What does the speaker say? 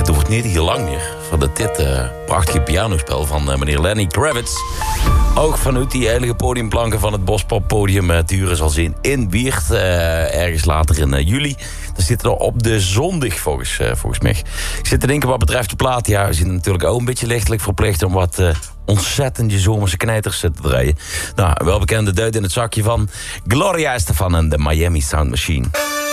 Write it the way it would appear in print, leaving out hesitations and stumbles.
het wordt niet heel lang meer van dit prachtige pianospel van meneer Lenny Kravitz. Ook vanuit die heilige podiumplanken van het Bospoppodium te huren zal zien in Wiert. Ergens later in juli. Dan zitten we op de zondag volgens mij. Ik zit te denken wat betreft de plaat. Ja, we zijn natuurlijk ook een beetje lichtelijk verplicht om wat ontzettende zomerse knijters te draaien. Nou, welbekende duit in het zakje van Gloria Estefan en de Miami Sound Machine.